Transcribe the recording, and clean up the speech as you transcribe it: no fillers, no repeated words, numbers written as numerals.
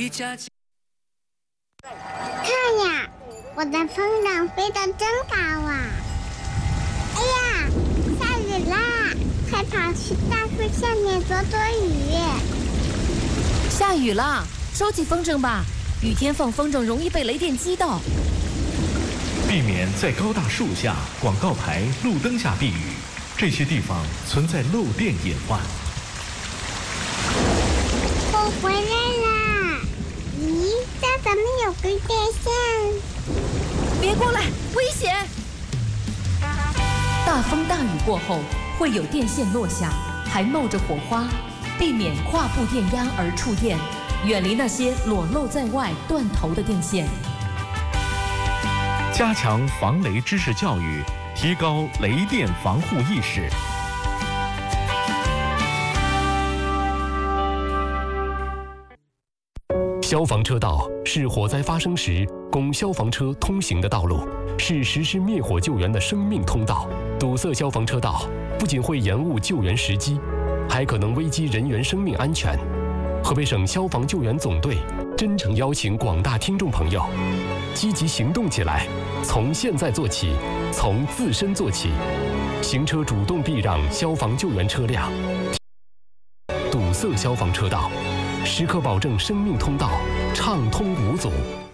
看呀，我的风筝飞得真高啊！哎呀，下雨啦！快跑去大树下面躲躲雨。 下雨啦，收起风筝吧。雨天放风筝容易被雷电击到。 避免在高大树下、广告牌、路灯下避雨，这些地方存在漏电隐患。 我回来啦！咦，这怎么有根电线？ 别过来，危险！大风大雨过后，会有电线落下，还冒着火花，避免跨步电压而触电，远离那些裸露在外、断头的电线。 加强防雷知识教育，提高雷电防护意识。 消防车道是火灾发生时供消防车通行的道路，是实施灭火救援的生命通道。堵塞消防车道不仅会延误救援时机，还可能危及人员生命安全。河北省消防救援总队真诚邀请广大听众朋友积极行动起来，从现在做起，从自身做起，行车主动避让消防救援车辆，堵塞消防车道，时刻保证生命通道畅通无阻。